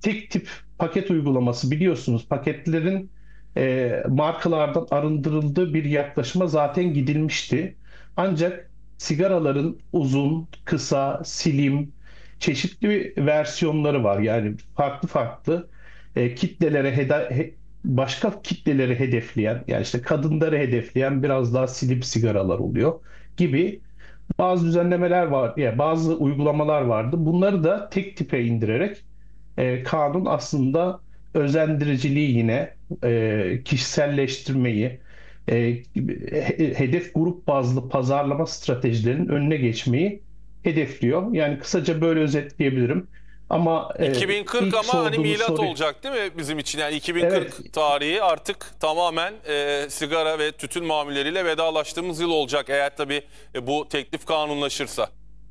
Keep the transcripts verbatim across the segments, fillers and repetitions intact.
tek tip paket uygulaması, biliyorsunuz paketlerin e, markalardan arındırıldığı bir yaklaşıma zaten gidilmişti. Ancak sigaraların uzun, kısa, slim, çeşitli versiyonları var. Yani farklı farklı e, kitlelere heda- he- başka kitleleri hedefleyen, yani işte kadınları hedefleyen biraz daha slim sigaralar oluyor gibi bazı düzenlemeler var, ya bazı uygulamalar vardı. Bunları da tek tipe indirerek e, kanun aslında özendiriciliği yine e, kişiselleştirmeyi, e, he- hedef grup bazlı pazarlama stratejilerinin önüne geçmeyi hedefliyor. Yani kısaca böyle özetleyebilirim. Ama e, iki bin kırk ilk ama hani sorduğunuz milat soru, olacak değil mi bizim için? Yani evet, iki bin kırk tarihi artık tamamen e, sigara ve tütün mamulleriyle vedalaştığımız yıl olacak. Eğer tabii e, bu teklif kanunlaşırsa.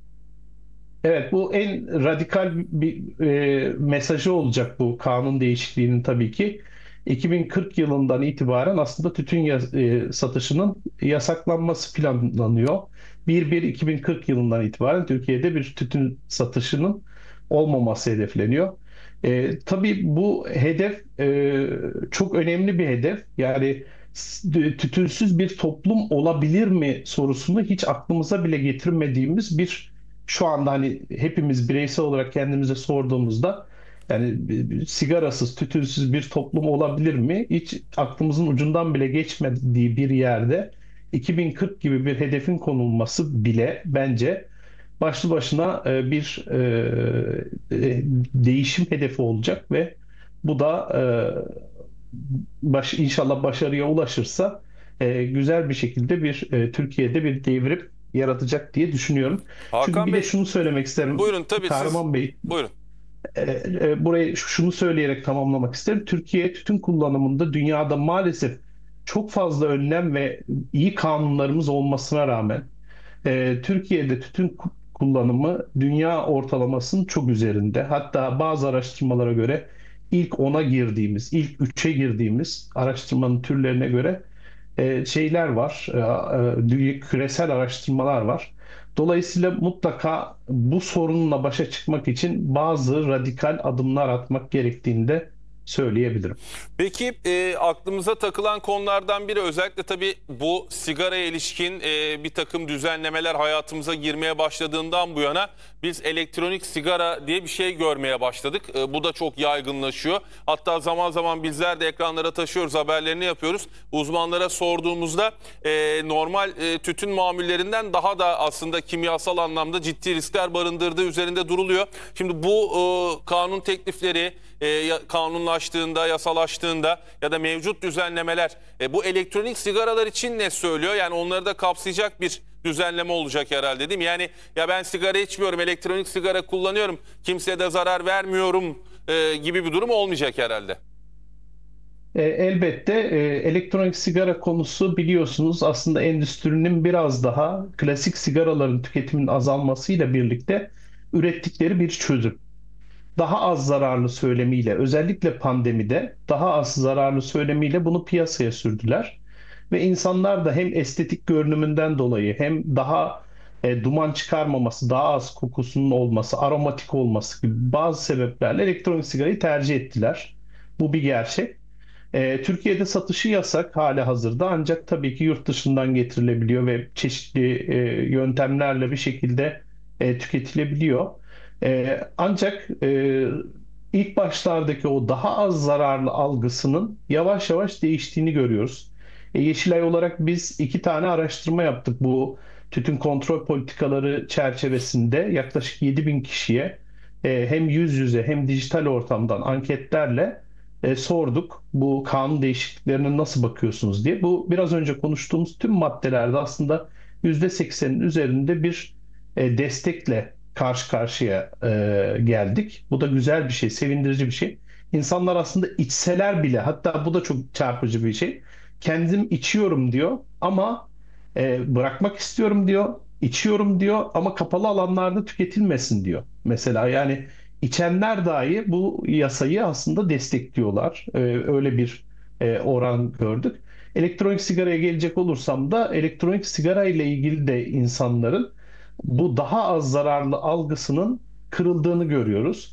evet, bu en radikal bir e, mesajı olacak bu kanun değişikliğinin tabii ki. iki bin kırk yılından itibaren aslında tütün yas- e, satışının yasaklanması planlanıyor. bir bir iki bin kırk yılından itibaren Türkiye'de bir tütün satışının olmaması hedefleniyor. E, tabii bu hedef e, çok önemli bir hedef. Yani s- tütünsüz bir toplum olabilir mi sorusunu hiç aklımıza bile getirmediğimiz bir, şu anda hani hepimiz bireysel olarak kendimize sorduğumuzda, yani bir- sigarasız, tütünsüz bir toplum olabilir mi? Hiç aklımızın ucundan bile geçmediği bir yerde iki bin kırk gibi bir hedefin konulması bile bence başlı başına e, bir e, e, değişim hedefi olacak ve bu da e, baş, inşallah başarıya ulaşırsa e, güzel bir şekilde bir e, Türkiye'de bir devrim yaratacak diye düşünüyorum. Çünkü Hakan bir de Bey, şunu söylemek isterim buyurun tabii siz, Kahraman Bey. buyurun. E, e, burayı şunu söyleyerek tamamlamak isterim. Türkiye tütün kullanımında dünyada maalesef çok fazla önlem ve iyi kanunlarımız olmasına rağmen e, Türkiye'de tütün ku- kullanımı dünya ortalamasının çok üzerinde. Hatta bazı araştırmalara göre ilk ona girdiğimiz, ilk üçe girdiğimiz araştırmanın türlerine göre e, şeyler var, e, e, dünya- küresel araştırmalar var. Dolayısıyla mutlaka bu sorunla başa çıkmak için bazı radikal adımlar atmak gerektiğini de söyleyebilirim. Peki e, aklımıza takılan konulardan biri özellikle tabii bu sigaraya ilişkin e, bir takım düzenlemeler hayatımıza girmeye başladığından bu yana biz elektronik sigara diye bir şey görmeye başladık. E, bu da çok yaygınlaşıyor. Hatta zaman zaman bizler de ekranlara taşıyoruz, haberlerini yapıyoruz. Uzmanlara sorduğumuzda e, normal e, tütün mamullerinden daha da aslında kimyasal anlamda ciddi riskler barındırdığı üzerinde duruluyor. Şimdi bu e, kanun teklifleri e, ya- kanunlaştığında, yasalaştığında ya da mevcut düzenlemeler e, bu elektronik sigaralar için ne söylüyor? Yani onları da kapsayacak bir düzenleme olacak herhalde değil mi? Yani ya ben sigara içmiyorum, elektronik sigara kullanıyorum, kimseye de zarar vermiyorum e, gibi bir durum olmayacak herhalde. E, elbette e, elektronik sigara konusu, biliyorsunuz, aslında endüstrinin biraz daha klasik sigaraların tüketiminin azalmasıyla birlikte ürettikleri bir çözüm. Daha az zararlı söylemiyle, özellikle pandemide daha az zararlı söylemiyle bunu piyasaya sürdüler. Ve insanlar da hem estetik görünümünden dolayı hem daha e, duman çıkarmaması, daha az kokusunun olması, aromatik olması gibi bazı sebeplerle elektronik sigarayı tercih ettiler. Bu bir gerçek. E, Türkiye'de satışı yasak hali hazırda, ancak tabii ki yurt dışından getirilebiliyor ve çeşitli e, yöntemlerle bir şekilde e, tüketilebiliyor. E, ancak e, ilk başlardaki o daha az zararlı algısının yavaş yavaş değiştiğini görüyoruz. E, Yeşilay olarak biz iki tane araştırma yaptık bu tütün kontrol politikaları çerçevesinde, yaklaşık yedi bin kişiye e, hem yüz yüze hem dijital ortamdan anketlerle e, sorduk. Bu kanun değişikliklerine nasıl bakıyorsunuz diye. Bu biraz önce konuştuğumuz tüm maddelerde aslında yüzde seksenin üzerinde bir e, destekle karşı karşıya e, geldik. Bu da güzel bir şey, sevindirici bir şey. İnsanlar aslında içseler bile, hatta bu da çok çarpıcı bir şey. Kendim içiyorum diyor ama e, bırakmak istiyorum diyor. İçiyorum diyor ama kapalı alanlarda tüketilmesin diyor. Mesela yani İçenler dahi bu yasayı aslında destekliyorlar. Ee, öyle bir e, oran gördük. Elektronik sigaraya gelecek olursam da, elektronik sigara ile ilgili de insanların bu daha az zararlı algısının kırıldığını görüyoruz.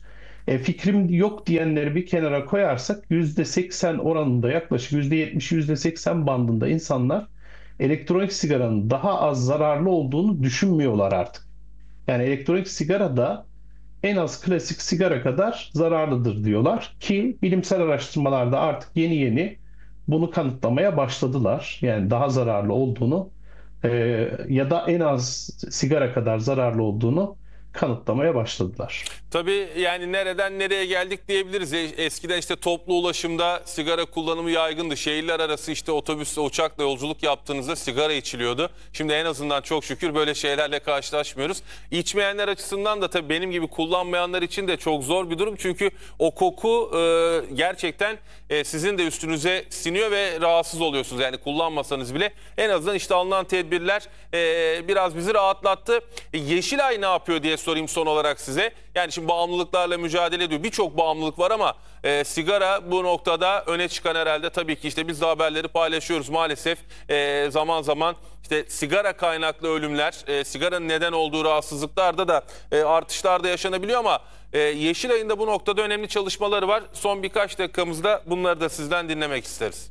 E, fikrim yok diyenleri bir kenara koyarsak yüzde seksen oranında, yaklaşık yüzde yetmiş yüzde seksen bandında insanlar elektronik sigaranın daha az zararlı olduğunu düşünmüyorlar artık. Yani elektronik sigara da en az klasik sigara kadar zararlıdır diyorlar ki bilimsel araştırmalarda artık yeni yeni bunu kanıtlamaya başladılar. Yani daha zararlı olduğunu e, ya da en az sigara kadar zararlı olduğunu kanıtlamaya başladılar. Tabii yani nereden nereye geldik diyebiliriz. E- Eskiden işte toplu ulaşımda sigara kullanımı yaygındı. Şehirler arası işte otobüsle, uçakla yolculuk yaptığınızda sigara içiliyordu. Şimdi en azından çok şükür böyle şeylerle karşılaşmıyoruz. İçmeyenler açısından da tabii benim gibi kullanmayanlar için de çok zor bir durum. Çünkü o koku e, gerçekten e, sizin de üstünüze siniyor ve rahatsız oluyorsunuz. Yani kullanmasanız bile en azından işte alınan tedbirler e, biraz bizi rahatlattı. E, Yeşilay ne yapıyor diye sorayım son olarak size. Yani şimdi bağımlılıklarla mücadele ediyor. Birçok bağımlılık var ama e, sigara bu noktada öne çıkan herhalde. Tabii ki işte biz de haberleri paylaşıyoruz maalesef. E, zaman zaman işte sigara kaynaklı ölümler, e, sigaranın neden olduğu rahatsızlıklarda da e, artışlar da yaşanabiliyor ama e, Yeşilay'ın da bu noktada önemli çalışmaları var. Son birkaç dakikamızda bunları da sizden dinlemek isteriz.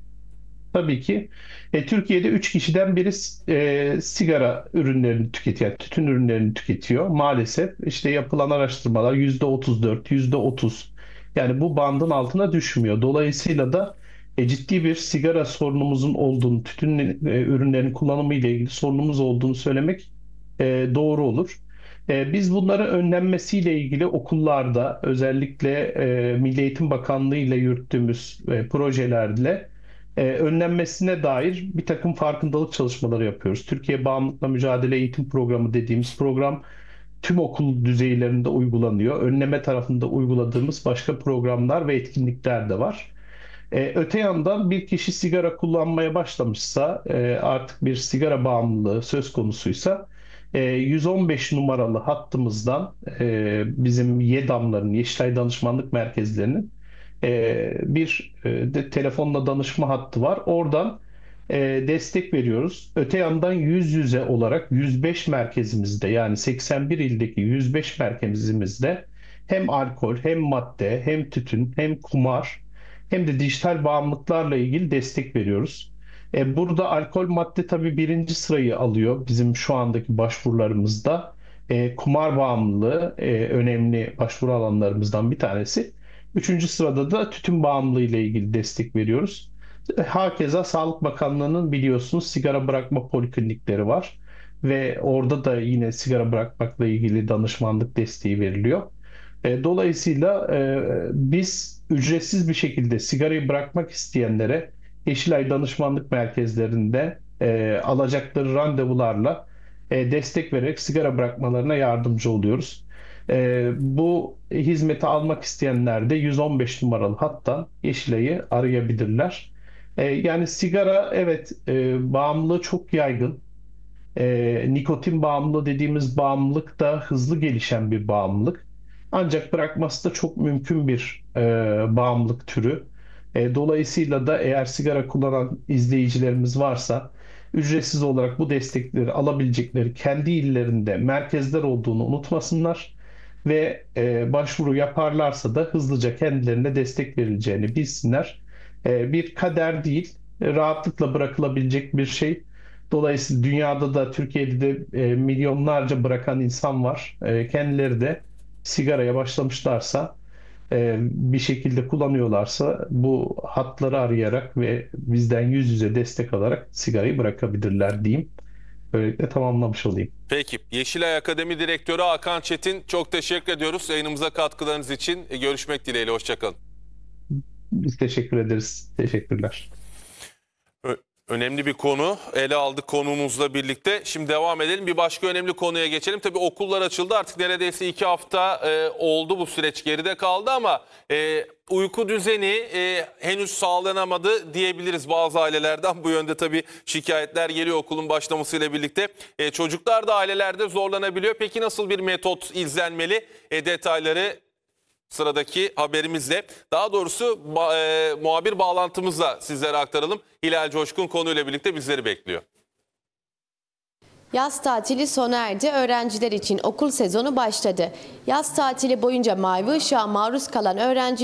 Tabii ki. E, Türkiye'de üç kişiden biri e, sigara ürünlerini tüketiyor, yani tütün ürünlerini tüketiyor. Maalesef işte yapılan araştırmalar yüzde otuz dört, yüzde otuz. Yani bu bandın altına düşmüyor. Dolayısıyla da e, ciddi bir sigara sorunumuzun olduğunu, tütün e, ürünlerinin kullanımı ile ilgili sorunumuz olduğunu söylemek e, doğru olur. E, biz bunların önlenmesiyle ilgili okullarda, özellikle e, Milli Eğitim Bakanlığı ile yürüttüğümüz e, projelerle e, önlenmesine dair bir takım farkındalık çalışmaları yapıyoruz. Türkiye Bağımlılıkla Mücadele Eğitim Programı dediğimiz program tüm okul düzeylerinde uygulanıyor. Önleme tarafında uyguladığımız başka programlar ve etkinlikler de var. E, öte yandan bir kişi sigara kullanmaya başlamışsa, e, artık bir sigara bağımlılığı söz konusuysa, e, yüz on beş numaralı hattımızdan, e, bizim YEDAM'ların, Yeşilay Danışmanlık Merkezlerinin e, bir e, de telefonla danışma hattı var. Oradan e, destek veriyoruz. Öte yandan yüz yüze olarak yüz beş merkezimizde, yani seksen bir ildeki yüz beş merkezimizde hem alkol, hem madde, hem tütün, hem kumar, hem de dijital bağımlılıklarla ilgili destek veriyoruz. E, burada alkol madde tabii birinci sırayı alıyor bizim şu andaki başvurularımızda. E, kumar bağımlılığı e, önemli başvuru alanlarımızdan bir tanesi. Üçüncü sırada da tütün bağımlılığı ile ilgili destek veriyoruz. E, Hakeza Sağlık Bakanlığı'nın biliyorsunuz sigara bırakma poliklinikleri var ve orada da yine sigara bırakmakla ilgili danışmanlık desteği veriliyor. E, Dolayısıyla e, biz ücretsiz bir şekilde sigarayı bırakmak isteyenlere Yeşilay Danışmanlık Merkezlerinde e, alacakları randevularla e, destek vererek sigara bırakmalarına yardımcı oluyoruz. E, bu hizmeti almak isteyenler de yüz on beş numaralı hattan Yeşilay'ı arayabilirler. E, yani sigara, evet, e, bağımlılığı çok yaygın. E, nikotin bağımlılığı dediğimiz bağımlılık da hızlı gelişen bir bağımlılık. Ancak bırakması da çok mümkün bir e, bağımlılık türü. E, dolayısıyla da eğer sigara kullanan izleyicilerimiz varsa ücretsiz olarak bu destekleri alabilecekleri kendi illerinde merkezler olduğunu unutmasınlar ve e, başvuru yaparlarsa da hızlıca kendilerine destek verileceğini bilsinler. E, bir kader değil, rahatlıkla bırakılabilecek bir şey. Dolayısıyla dünyada da Türkiye'de de e, milyonlarca bırakan insan var. E, kendileri de sigaraya başlamışlarsa, e, bir şekilde kullanıyorlarsa bu hatları arayarak ve bizden yüz yüze destek alarak sigarayı bırakabilirler diyeyim. Böylelikle tamamlamış olayım. Peki, Yeşilay Akademi Direktörü Hakan Çetin, çok teşekkür ediyoruz yayınımıza katkılarınız için. E, Görüşmek dileğiyle, hoşçakalın. Biz teşekkür ederiz. Teşekkürler. Ö- Önemli bir konu ele aldık konuğumuzla birlikte. Şimdi devam edelim. Bir başka önemli konuya geçelim. Tabii okullar açıldı. Artık neredeyse iki hafta e, oldu, bu süreç geride kaldı ama e, uyku düzeni e, henüz sağlanamadı diyebiliriz bazı ailelerden. Bu yönde tabii şikayetler geliyor okulun başlamasıyla birlikte. E, çocuklar da ailelerde zorlanabiliyor. Peki nasıl bir metot izlenmeli? E, detayları sıradaki haberimizle, daha doğrusu ba- e, muhabir bağlantımızla sizlere aktaralım. Hilal Coşkun konuyla birlikte bizleri bekliyor. Yaz tatili sona erdi. Öğrenciler için okul sezonu başladı. Yaz tatili boyunca mavi ışığa maruz kalan öğrenciler